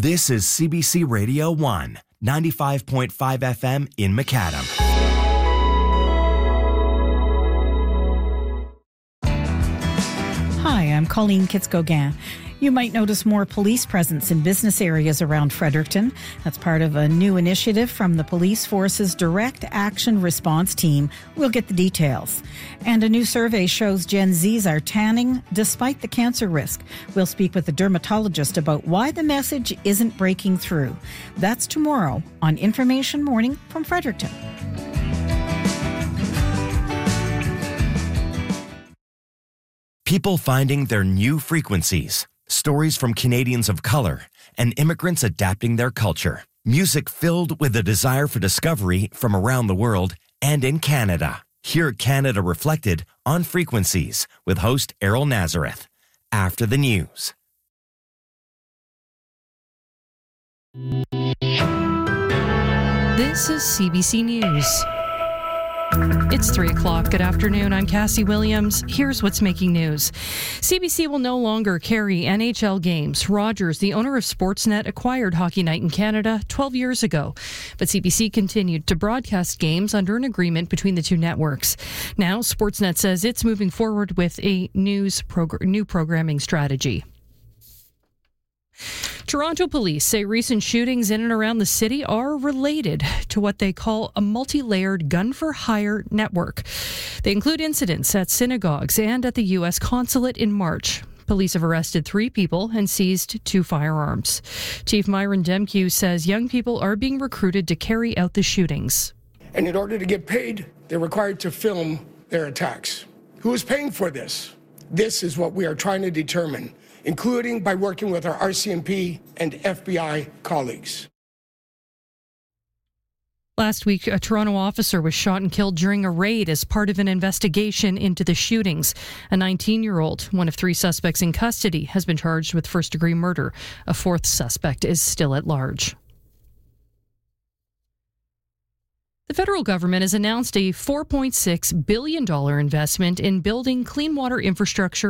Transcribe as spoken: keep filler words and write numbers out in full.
This is C B C Radio one, ninety-five point five F M in Macadam. Hi, I'm Colleen Kitz-Gauguin. You might notice more police presence in business areas around Fredericton. That's part of a new initiative from the police force's Direct Action Response Team. We'll get the details. And a new survey shows Gen Zs are tanning despite the cancer risk. We'll speak with a dermatologist about why the message isn't breaking through. That's tomorrow on Information Morning from Fredericton. People finding their new frequencies. Stories from Canadians of color and immigrants adapting their culture. Music filled with a desire for discovery from around the world and in Canada. Hear Canada Reflected on Frequencies with host Errol Nazareth. After the news. This is C B C News. It's three o'clock. Good afternoon. I'm Cassie Williams. Here's what's making news. C B C will no longer carry N H L games. Rogers, the owner of Sportsnet, acquired Hockey Night in Canada twelve years ago. But C B C continued to broadcast games under an agreement between the two networks. Now, Sportsnet says it's moving forward with a news progr- new programming strategy. Toronto police say recent shootings in and around the city are related to what they call a multi-layered gun-for-hire network. They include incidents at synagogues and at the U S consulate in March. Police have arrested three people and seized two firearms. Chief Myron Demkew says young people are being recruited to carry out the shootings. And in order to get paid, they're required to film their attacks. Who is paying for this? This is what we are trying to determine, including by working with our R C M P and F B I colleagues. Last week, a Toronto officer was shot and killed during a raid as part of an investigation into the shootings. A nineteen-year-old, one of three suspects in custody, has been charged with first-degree murder. A fourth suspect is still at large. The federal government has announced a four point six billion dollars investment in building clean water infrastructure